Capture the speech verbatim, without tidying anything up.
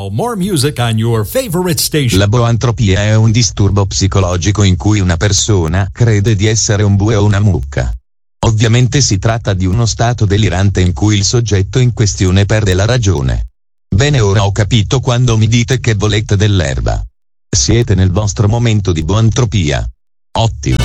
Now, more music on your favorite station. La boantropia è un disturbo psicologico in cui una persona crede di essere un bue o una mucca. Ovviamente si tratta di uno stato delirante in cui il soggetto in questione perde la ragione. Bene, ora ho capito quando mi dite che volete dell'erba. Siete nel vostro momento di boantropia. Ottimo.